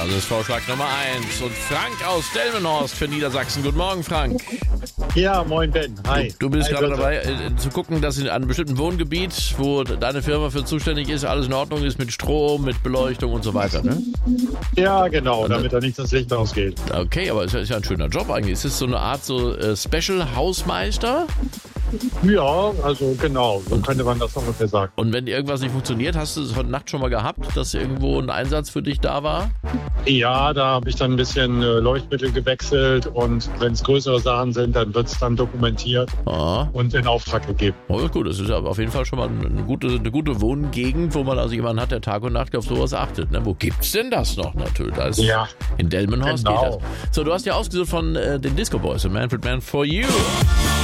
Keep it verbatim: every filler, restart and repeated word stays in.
Das ist Vorschlag Nummer eins. Und Frank aus Delmenhorst für Niedersachsen. Guten Morgen, Frank. Ja, moin Ben. Hi. Du, du bist Hi, gerade Birte. dabei, äh, zu gucken, dass in einem bestimmten Wohngebiet, wo deine Firma für zuständig ist, alles in Ordnung ist mit Strom, mit Beleuchtung und so weiter, ne? Ja, genau, damit da nicht das Licht ausgeht. Okay, aber es ist ja ein schöner Job eigentlich. Ist es so eine Art so äh, Special-Hausmeister? Ja, also genau, so könnte man das ungefähr sagen. Und wenn irgendwas nicht funktioniert, hast du es heute Nacht schon mal gehabt, dass irgendwo ein Einsatz für dich da war? Ja, da habe ich dann ein bisschen äh, Leuchtmittel gewechselt und wenn es größere Sachen sind, dann wird es dann dokumentiert Ah. und in Auftrag gegeben. Oh, gut, das ist ja auf jeden Fall schon mal eine gute, eine gute Wohngegend, wo man also jemanden hat, der Tag und Nacht auf sowas achtet. Ne? Wo gibt's denn das noch natürlich? Da ist Ja, in Delmenhorst genau. geht das. So, du hast ja ausgesucht von äh, den Disco Boys, A Manfred Man for You.